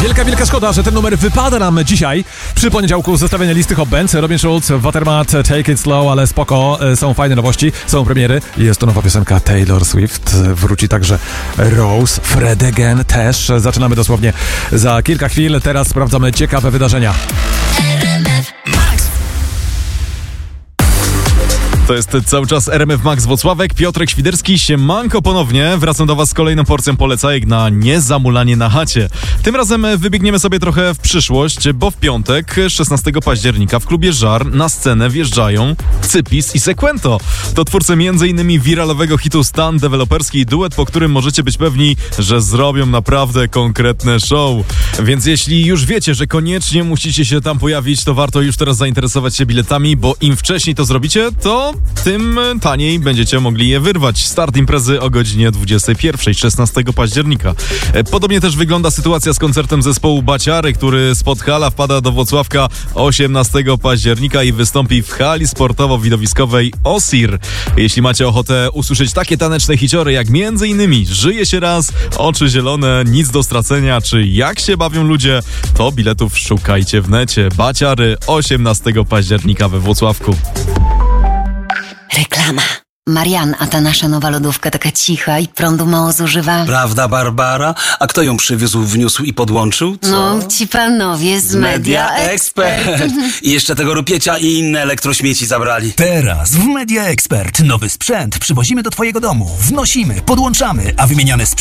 Wielka szkoda, że ten numer wypada nam dzisiaj przy poniedziałku zestawienia listy Hot Bands. Robin Schulz, Watermat, Take It Slow, ale spoko, są fajne nowości, są premiery. Jest to nowa piosenka Taylor Swift, wróci także Rose, Fred Again też. Zaczynamy dosłownie za kilka chwil, teraz sprawdzamy ciekawe wydarzenia. To jest cały czas RMF Max Włocławek, Piotrek Świderski, siemanko ponownie. Wracam do Was z kolejną porcją polecajek na niezamulanie na chacie. Tym razem wybiegniemy sobie trochę w przyszłość, bo w piątek, 16 października w klubie Żar na scenę wjeżdżają Cypis i Sequento. To twórcy m.in. wiralowego hitu Stan deweloperski i duet, po którym możecie być pewni, że zrobią naprawdę konkretne show. Więc jeśli już wiecie, że koniecznie musicie się tam pojawić, to warto już teraz zainteresować się biletami, bo im wcześniej to zrobicie, to tym taniej będziecie mogli je wyrwać. Start imprezy o godzinie 21, 16 października. Podobnie też wygląda sytuacja z koncertem zespołu Baciary, który z Podhala wpada do Włocławka 18 października i wystąpi w hali sportowo-widowiskowej Osir. Jeśli macie ochotę usłyszeć takie taneczne hiciory jak m.in. Żyje się raz, Oczy zielone, Nic do stracenia czy Jak się bawią ludzie, to biletów szukajcie w necie. Baciary 18 października we Włocławku. Reklama. Marian, a ta nasza nowa lodówka taka cicha i prądu mało zużywa. Prawda, Barbara? A kto ją przywiózł, wniósł i podłączył? Co? No, ci panowie z Media Expert. I jeszcze tego rupiecia i inne elektrośmieci zabrali. Teraz w Media Expert nowy sprzęt przywozimy do Twojego domu, wnosimy, podłączamy, a wymieniane sprzęt